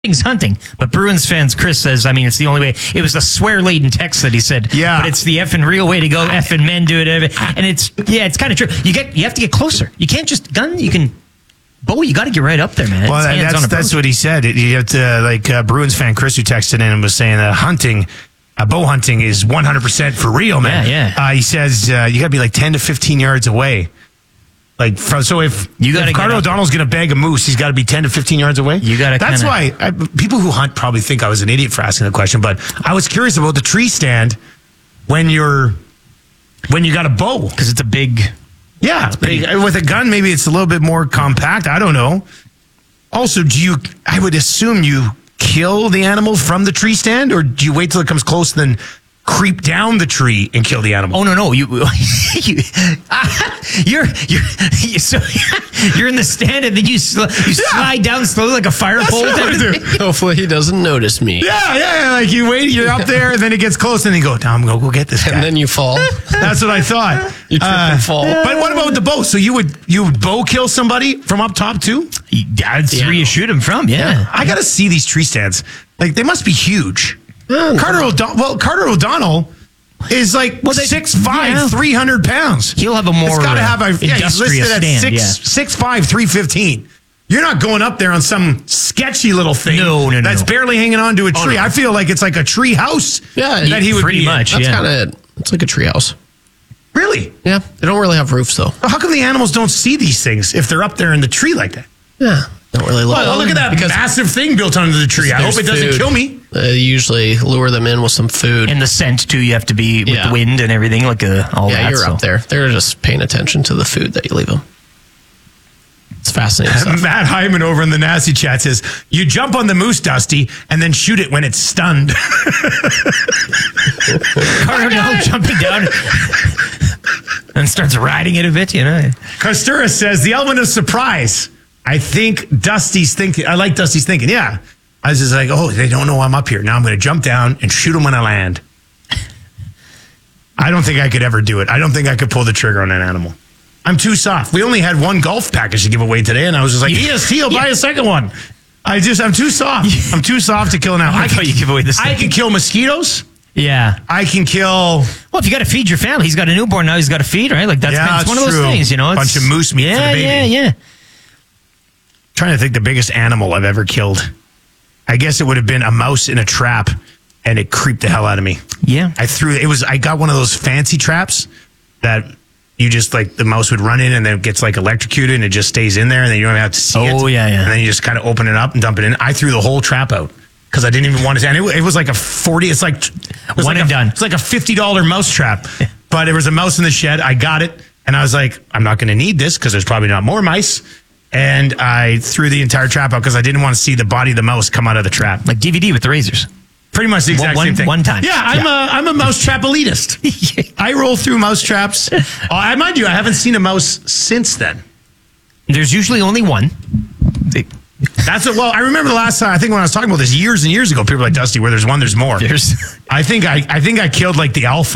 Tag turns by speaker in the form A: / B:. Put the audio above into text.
A: Hunting's hunting, but Bruins fans, Chris says, I mean, it's the only way. It was a swear-laden text that he said,
B: yeah,
A: but it's the effing real way to go. Effing men do it, and it's kind of true. You have to get closer. You can't just gun. You can bow. You got to get right up there, man.
B: Well, that's what he said. You have to Bruins fan Chris, who texted in and was saying that bow hunting is 100% for real, man.
A: Yeah.
B: He says you got to be like 10 to 15 yards away. If Carter O'Donnell's going to bag a moose, he's got to be 10 to 15 yards away. That's why people who hunt probably think I was an idiot for asking the question, but I was curious about the tree stand when you got a bow.
A: Because it's a big...
B: Yeah, with a gun, maybe it's a little bit more compact. I don't know. Also, I would assume you kill the animal from the tree stand, or do you wait till it comes close and then creep down the tree and kill the animal?
A: Oh no! You're in the stand and then you slide down slowly like a fire pole.
C: Hopefully he doesn't notice me.
B: Yeah. Like you wait, you're up there, and then it gets close, and you go, "I'm gonna go get this guy."
C: And then you fall.
B: That's what I thought.
C: You trip and fall.
B: But what about the bow? So you would bow kill somebody from up top too?
A: That's where you shoot him from. Yeah.
B: I got to see these tree stands. Like they must be huge. Carter O'Donnell is like 6'5", 300 pounds.
A: He'll have a more
B: he's listed at 6'5", 315. You're not going up there on some sketchy little thing that's barely hanging on to a tree. I feel like it's like a tree house that he would
A: pretty much.
C: That's kind of it. It's like a tree house.
B: Really?
C: Yeah. They don't really have roofs, though.
B: How come the animals don't see these things if they're up there in the tree like that?
C: Yeah. Don't really look.
B: Well, look at that massive thing built under the tree. I hope it doesn't kill me.
C: They usually lure them in with some food.
A: And the scent, too. You have to be with the wind and everything. All that.
C: Yeah, you're up there. They're just paying attention to the food that you leave them. It's fascinating stuff.
B: Matt Hyman over in the Nasty Chat says, you jump on the moose, Dusty, and then shoot it when it's stunned.
A: Carter O'Donnell jumping down and starts riding it a bit,
B: Costura says, the element of surprise. I like Dusty's thinking. Yeah. I was just like, they don't know I'm up here. Now I'm going to jump down and shoot them when I land. I don't think I could ever do it. I don't think I could pull the trigger on an animal. I'm too soft. We only had one golf package to give away today, and I was just like, EST, will buy a second one. I'm too soft. I'm too soft to kill an animal. I can kill mosquitoes.
A: Yeah.
B: I can kill...
A: Well, if you got to feed your family, he's got a newborn now, he's got to feed, right? Like that's one of those things,
B: Bunch of moose meat for the baby.
A: Yeah.
B: Trying to think the biggest animal I've ever killed. I guess it would have been a mouse in a trap, and it creeped the hell out of me.
A: Yeah.
B: I got one of those fancy traps that you just the mouse would run in and then it gets electrocuted and it just stays in there and then you don't have to see it.
A: Oh, yeah.
B: And then you just kind of open it up and dump it in. I threw the whole trap out because I didn't even want to. And it was like a 40. It's like
A: one and done.
B: It's like a $50 mouse trap, but there was a mouse in the shed. I got it and I was like, I'm not going to need this because there's probably not more mice. And I threw the entire trap out because I didn't want to see the body of the mouse come out of the trap.
A: Like DVD with the razors.
B: Pretty much the exact same thing.
A: One time.
B: Yeah, I'm a mouse trap elitist. I roll through mouse traps. I mind you, I haven't seen a mouse since then.
A: There's usually only one.
B: I remember the last time, I think when I was talking about this years and years ago, people were like, Dusty, where there's one, there's more. I think I killed the alpha